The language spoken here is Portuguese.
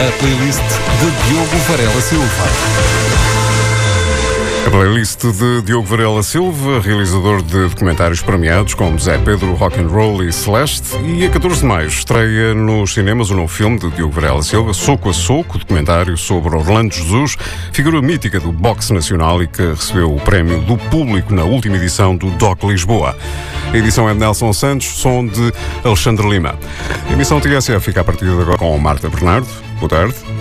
A playlist de Diogo Varela Silva. A playlist de Diogo Varela Silva, realizador de documentários premiados como Zé Pedro, Rock'n'Roll e Celeste. E a 14 de maio estreia nos cinemas o novo filme de Diogo Varela Silva, Soco a Soco, documentário sobre Orlando Jesus, figura mítica do boxe nacional e que recebeu o prémio do público na última edição do DOC Lisboa. A edição é de Nelson Santos, som de Alexandre Lima. A emissão TSF fica a partir de agora com Marta Bernardo. Boa tarde.